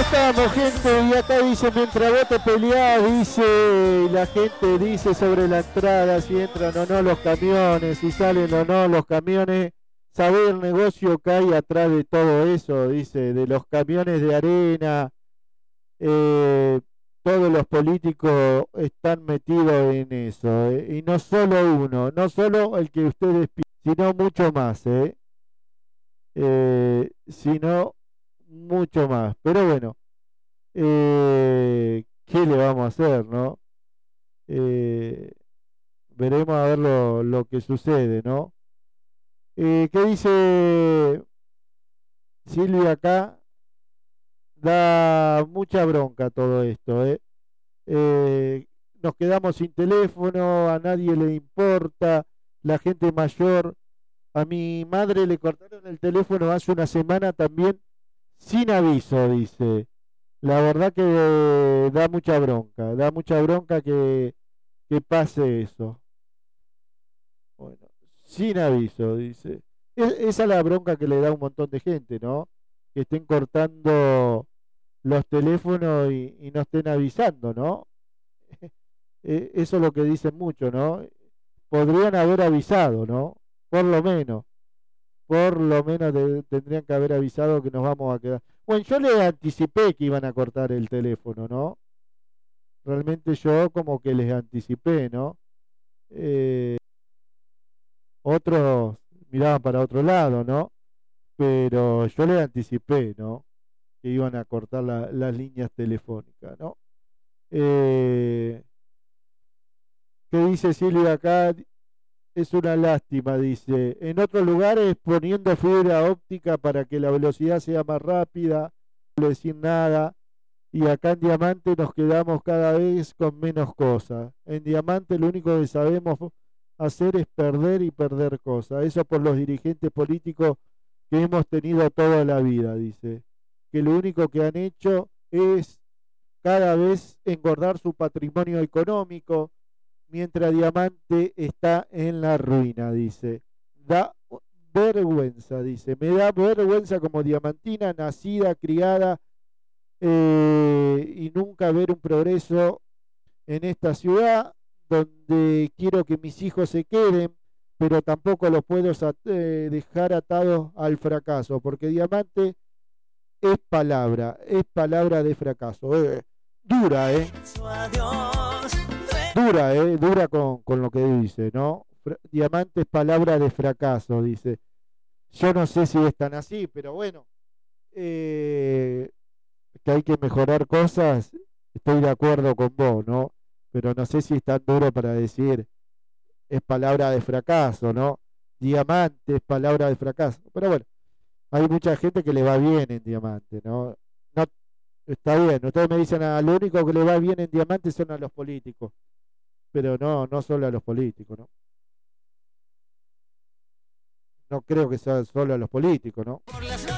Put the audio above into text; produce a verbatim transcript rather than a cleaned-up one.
estamos, gente, y acá dice, mientras vos te peleás, dice, la gente dice sobre la entrada, si entran o no los camiones, si salen o no los camiones, saber el negocio que hay atrás de todo eso, dice, de los camiones de arena, eh, todos los políticos están metidos en eso, eh, y no solo uno, no solo el que ustedes piden, sino mucho más, eh, eh, sino mucho más, pero bueno. Eh, ¿qué le vamos a hacer, no? Eh, veremos a ver lo, lo que sucede, ¿no? Eh, ¿qué dice Silvia acá? Da mucha bronca todo esto, ¿eh? Eh, nos quedamos sin teléfono, a nadie le importa, la gente mayor. A mi madre le cortaron el teléfono hace una semana también, sin aviso, dice. La verdad que da mucha bronca, da mucha bronca que, que pase eso. Bueno, sin aviso, dice. Es- esa es la bronca que le da a un montón de gente, ¿no? Que estén cortando los teléfonos y, y no estén avisando, ¿no? Eh, Eso es lo que dicen mucho, ¿no? Podrían haber avisado, ¿no? Por lo menos, por lo menos de- tendrían que haber avisado que nos vamos a quedar. Bueno, yo le anticipé que iban a cortar el teléfono, ¿no? Realmente yo como que les anticipé, ¿no? Eh, Otros miraban para otro lado, ¿no? Pero yo les anticipé, ¿no? Que iban a cortar la- las líneas telefónicas, ¿no? Eh, ¿Qué dice Silvia acá? Es una lástima, dice. En otros lugares poniendo fibra óptica para que la velocidad sea más rápida, no decir nada. Y acá en Diamante nos quedamos cada vez con menos cosas. En Diamante lo único que sabemos hacer es perder y perder cosas. Eso por los dirigentes políticos que hemos tenido toda la vida, dice. Que lo único que han hecho es cada vez engordar su patrimonio económico, mientras Diamante está en la ruina, dice. Da vergüenza, dice. Me da vergüenza como diamantina, nacida, criada, eh, y nunca ver un progreso en esta ciudad donde quiero que mis hijos se queden, pero tampoco los puedo eh, dejar atados al fracaso, porque Diamante es palabra, es palabra de fracaso. Eh, dura, ¿eh? Dura, ¿eh? Dura con, con lo que dice, ¿no? Fra- Diamante es palabra de fracaso, dice. Yo no sé si es tan así, pero bueno. Eh, que hay que mejorar cosas, estoy de acuerdo con vos, ¿no? Pero no sé si es tan duro para decir, es palabra de fracaso, ¿no? Diamante es palabra de fracaso. Pero bueno, hay mucha gente que le va bien en Diamante, ¿no? No, está bien, ustedes me dicen, ah, lo único que le va bien en Diamante son a los políticos, pero no, no solo a los políticos, ¿no? No creo que sea solo a los políticos, ¿no?